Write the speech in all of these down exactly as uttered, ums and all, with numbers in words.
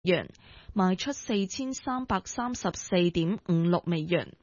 元，賣出四千三百三十四點五六美元。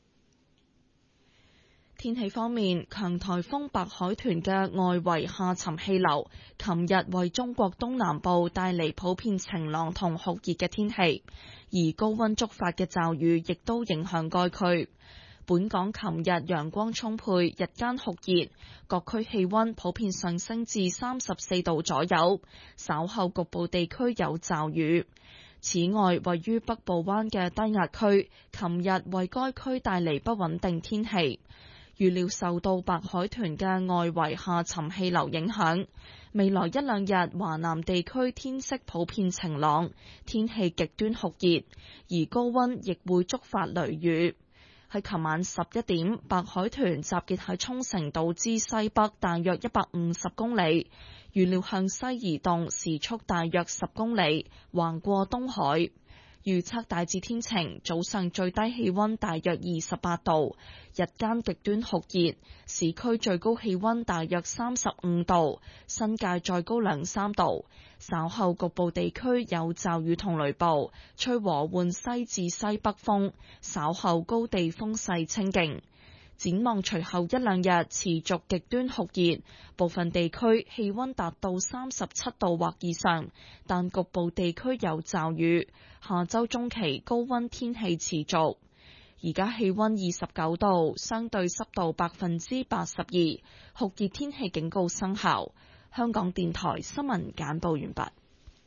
天氣方面，強颱風白海豚嘅外圍下沉氣流，琴日為中國東南部帶嚟普遍晴朗同酷熱嘅天氣，而高溫觸發嘅驟雨亦都影響該區。本港琴日陽光充沛，日間酷熱，各區氣溫普遍上升至三十四度左右，稍後局部地區有驟雨。此外，位於北部灣嘅低壓區，琴日為該區帶嚟不穩定天氣。預料受到白海豚嘅外圍下沉氣流影響，未來一兩日華南地區天色普遍晴朗，天氣極端酷熱，而高溫亦會觸發雷雨。喺琴晚十一點，白海豚集結喺沖繩島之西北大約一百五十公里，預料向西移動，時速大約十公里，橫過東海。預測大致天晴，早上最低氣溫大約二十八度，日間極端酷熱，市區最高氣溫大約三十五度，新界再高兩三度。稍後局部地區有驟雨同雷暴，吹和緩西至西北風，稍後高地風勢清勁。展望隨後一兩日持續極端酷熱，部分地區氣溫達到三十七度或以上，但局部地區有驟雨。下周中期高溫天氣持續。而家氣溫二十九度，相對濕度百分之八十二，酷熱天氣警告生效。香港電台新聞簡報完畢。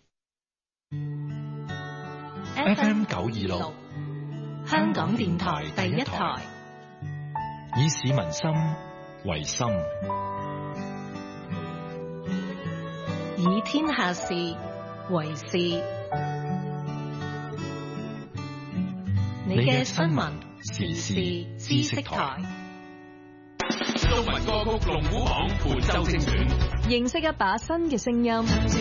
F M 九二六，香港電台第一台。以市民心為心， 以天下事為事。你嘅新聞時事知識台。 中文歌曲龍虎榜本周精選， 認識一把新嘅聲音。